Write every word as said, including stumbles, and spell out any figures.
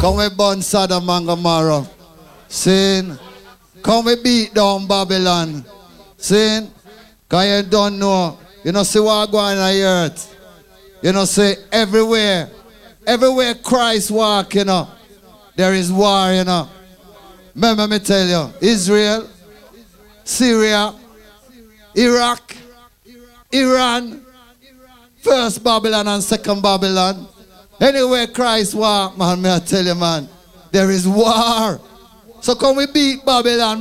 Come we burn Sodom and Gomorrah. Sin. Come we beat down Babylon. Sin. Because you don't know. You know see what going on the earth. You know see everywhere. Everywhere Christ walk, you know. There is war, you know. Remember me tell you. Israel. Syria. Iraq. Iran. First Babylon and second Babylon. Anywhere Christ walk, man, may I tell you, man, there is war. So come we beat Babylon.